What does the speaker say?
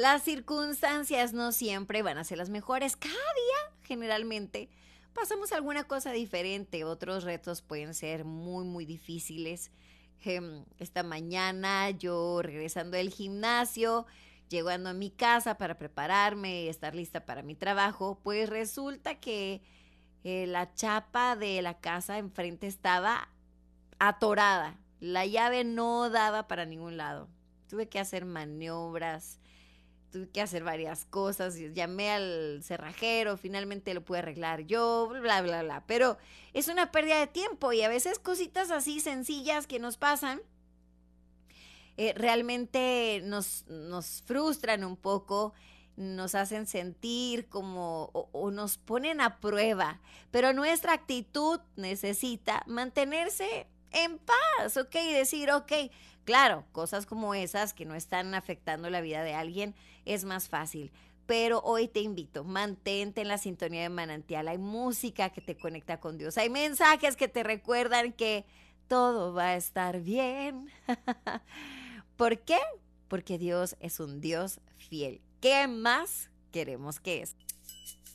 Las circunstancias no siempre van a ser las mejores. Cada día, generalmente, pasamos alguna cosa diferente. Otros retos pueden ser muy, muy difíciles. Esta mañana yo regresando del gimnasio, llegando a mi casa para prepararme y estar lista para mi trabajo, pues resulta que la chapa de la casa enfrente estaba atorada. La llave no daba para ningún lado. Tuve que hacer maniobras, tuve que hacer varias cosas, llamé al cerrajero, finalmente lo pude arreglar yo, bla, bla, bla. Pero es una pérdida de tiempo y a veces cositas así sencillas que nos pasan realmente nos frustran un poco, nos hacen sentir como o nos ponen a prueba, pero nuestra actitud necesita mantenerse en paz, ¿ok? Y decir, ok, claro, cosas como esas que no están afectando la vida de alguien es más fácil. Pero hoy te invito, mantente en la sintonía de manantial. Hay música que te conecta con Dios. Hay mensajes que te recuerdan que todo va a estar bien. ¿Por qué? Porque Dios es un Dios fiel. ¿Qué más queremos que es?